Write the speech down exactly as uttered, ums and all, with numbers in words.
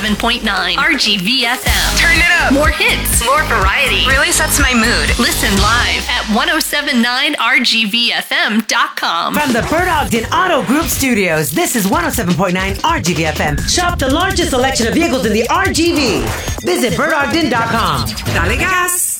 seven point nine R G V F M. Turn it up. More hits, more variety. Really sets my mood. Listen live at ten seventy-nine R G V F M dot com. From the Bert Ogden Auto Group Studios, this is one oh seven point nine R G V F M. Shop the largest selection of vehicles in the R G V. Visit bert ogden dot com. Dale gas.